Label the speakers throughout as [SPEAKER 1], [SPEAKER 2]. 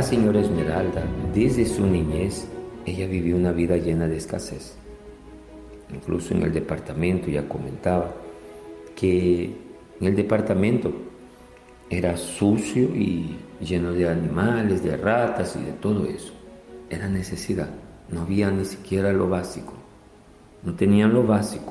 [SPEAKER 1] señora Esmeralda, desde su niñez, ella vivió una vida llena de escasez. Incluso en el departamento, ya comentaba que en el departamento era sucio y lleno de animales, de ratas y de todo eso. Era necesidad, no había ni siquiera lo básico, no tenían lo básico.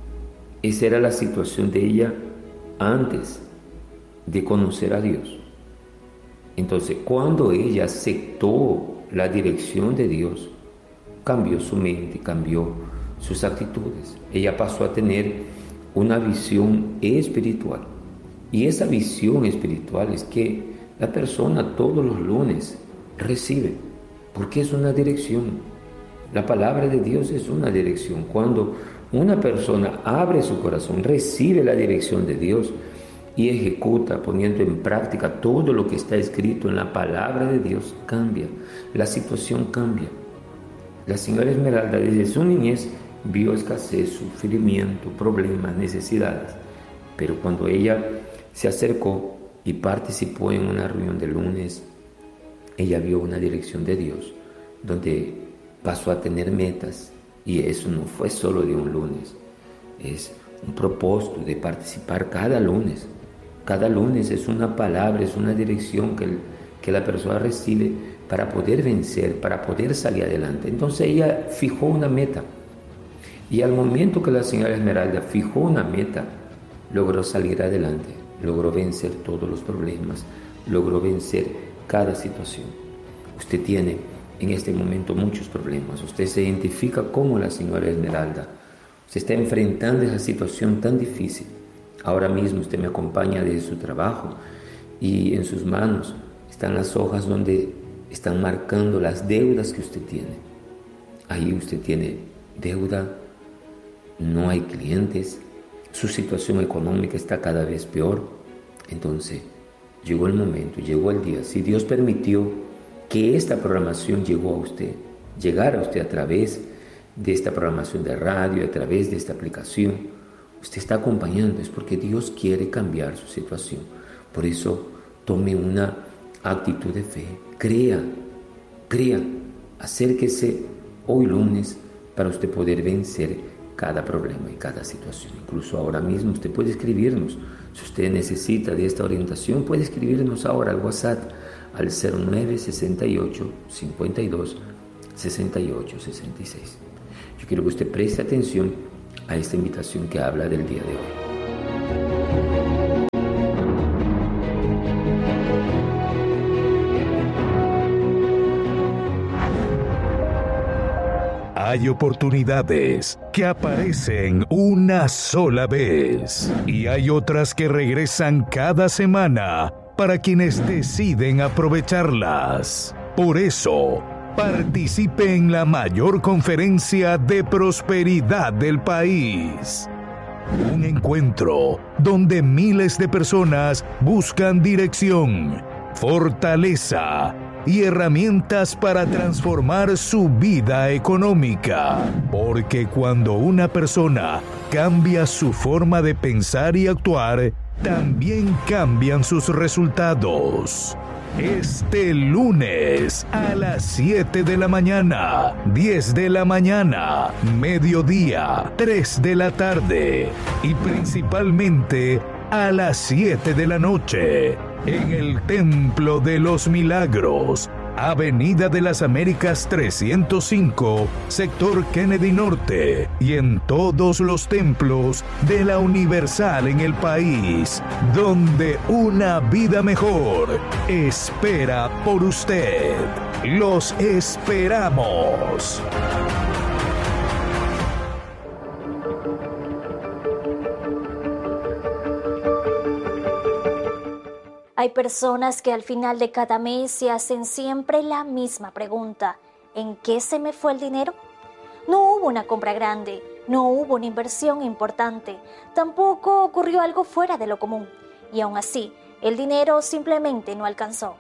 [SPEAKER 1] Esa era la situación de ella antes de conocer a Dios. Entonces, cuando ella aceptó la dirección de Dios, cambió su mente, cambió sus actitudes. Ella pasó a tener una visión espiritual. Y esa visión espiritual es que la persona todos los lunes recibe, porque es una dirección. La palabra de Dios es una dirección. Cuando una persona abre su corazón, recibe la dirección de Dios y ejecuta, poniendo en práctica todo lo que está escrito en la palabra de Dios, cambia, la situación cambia. La señora Esmeralda desde su niñez vio escasez, sufrimiento, problemas, necesidades, pero cuando ella se acercó y participó en una reunión de lunes, ella vio una dirección de Dios, donde pasó a tener metas, y eso no fue solo de un lunes, es un propósito de participar cada lunes. Cada lunes es una palabra, es una dirección que la persona recibe para poder vencer, para poder salir adelante. Entonces ella fijó una meta, y al momento que la señora Esmeralda fijó una meta, logró salir adelante, logró vencer todos los problemas, logró vencer cada situación. Usted tiene en este momento muchos problemas, usted se identifica como la señora Esmeralda, usted está enfrentando esa situación tan difícil. Ahora mismo usted me acompaña desde su trabajo y en sus manos están las hojas donde están marcando las deudas que usted tiene. Ahí usted tiene deuda, no hay clientes, su situación económica está cada vez peor. Entonces llegó el momento, llegó el día. Si Dios permitió que esta programación llegara a usted a través de esta programación de radio, a través de esta aplicación, usted está acompañando, es porque Dios quiere cambiar su situación. Por eso tome una actitud de fe, crea, acérquese hoy lunes para usted poder vencer cada problema y cada situación. Incluso ahora mismo usted puede escribirnos. Si usted necesita de esta orientación, puede escribirnos ahora al WhatsApp al 0968 52 68 66. Yo quiero que usted preste atención a esta invitación que habla del día de hoy.
[SPEAKER 2] Hay oportunidades que aparecen una sola vez y hay otras que regresan cada semana para quienes deciden aprovecharlas. Por eso, participe en la mayor conferencia de prosperidad del país. Un encuentro donde miles de personas buscan dirección, fortaleza y herramientas para transformar su vida económica. Porque cuando una persona cambia su forma de pensar y actuar, también cambian sus resultados. Este lunes a las 7 de la mañana, 10 de la mañana, mediodía, 3 de la tarde y principalmente a las 7 de la noche en el Templo de los Milagros, Avenida de las Américas 305, sector Kennedy Norte, y en todos los templos de la Universal en el país, donde una vida mejor espera por usted. Los esperamos.
[SPEAKER 3] Hay personas que al final de cada mes se hacen siempre la misma pregunta: ¿en qué se me fue el dinero? No hubo una compra grande, no hubo una inversión importante, tampoco ocurrió algo fuera de lo común, y aún así, el dinero simplemente no alcanzó.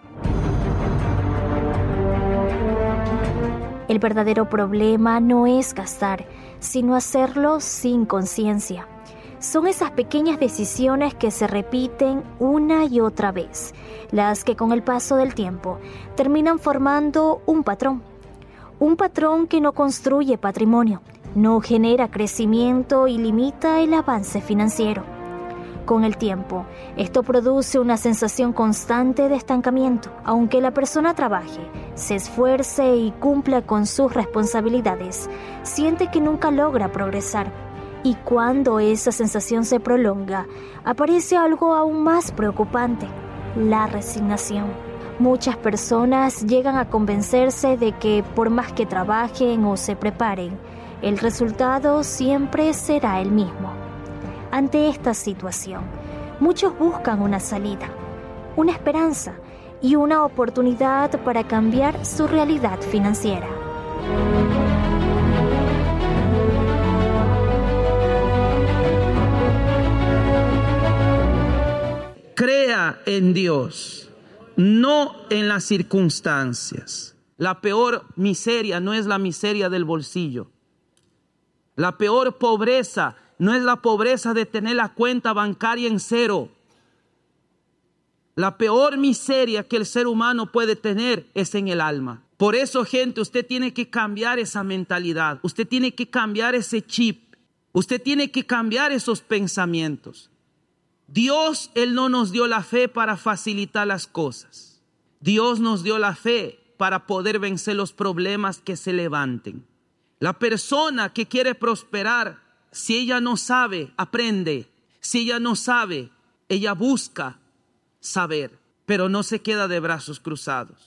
[SPEAKER 3] El verdadero problema no es gastar, sino hacerlo sin conciencia. Son esas pequeñas decisiones que se repiten una y otra vez, las que con el paso del tiempo terminan formando un patrón. Un patrón que no construye patrimonio, no genera crecimiento y limita el avance financiero. Con el tiempo, esto produce una sensación constante de estancamiento. Aunque la persona trabaje, se esfuerce y cumpla con sus responsabilidades, siente que nunca logra progresar. Y cuando esa sensación se prolonga, aparece algo aún más preocupante: la resignación. Muchas personas llegan a convencerse de que por más que trabajen o se preparen, el resultado siempre será el mismo. Ante esta situación, muchos buscan una salida, una esperanza y una oportunidad para cambiar su realidad financiera.
[SPEAKER 4] Crea en Dios, no en las circunstancias. La peor miseria no es la miseria del bolsillo. La peor pobreza no es la pobreza de tener la cuenta bancaria en cero. La peor miseria que el ser humano puede tener es en el alma. Por eso, gente, usted tiene que cambiar esa mentalidad. Usted tiene que cambiar ese chip. Usted tiene que cambiar esos pensamientos. Dios, Él no nos dio la fe para facilitar las cosas. Dios nos dio la fe para poder vencer los problemas que se levanten. La persona que quiere prosperar, si ella no sabe, aprende. Si ella no sabe, ella busca saber, pero no se queda de brazos cruzados.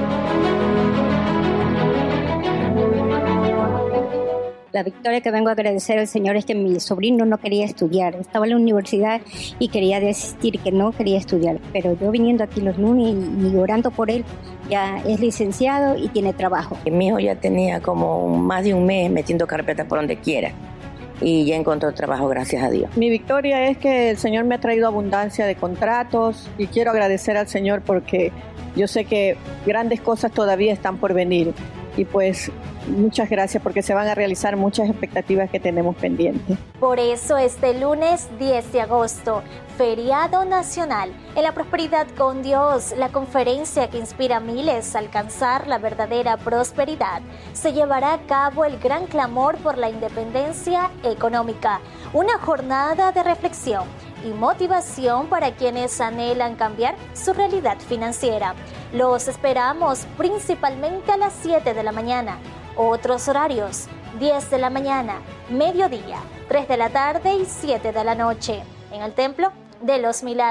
[SPEAKER 5] La victoria que vengo a agradecer al Señor es que mi sobrino no quería estudiar. Estaba en la universidad y quería desistir, que no quería estudiar. Pero yo viniendo aquí los lunes y orando por él, ya es licenciado y tiene trabajo.
[SPEAKER 6] Mi hijo ya tenía como más de un mes metiendo carpetas por donde quiera. Y ya encontró trabajo, gracias a Dios.
[SPEAKER 7] Mi victoria es que el Señor me ha traído abundancia de contratos y quiero agradecer al Señor porque yo sé que grandes cosas todavía están por venir. Y pues muchas gracias porque se van a realizar muchas expectativas que tenemos pendientes.
[SPEAKER 3] Por eso este lunes 10 de agosto, feriado nacional, en la prosperidad con Dios, la conferencia que inspira a miles a alcanzar la verdadera prosperidad, se llevará a cabo el gran clamor por la independencia económica, una jornada de reflexión y motivación para quienes anhelan cambiar su realidad financiera. Los esperamos principalmente a las 7 de la mañana. Otros horarios: 10 de la mañana, mediodía, 3 de la tarde y 7 de la noche, en el Templo de los Milagros.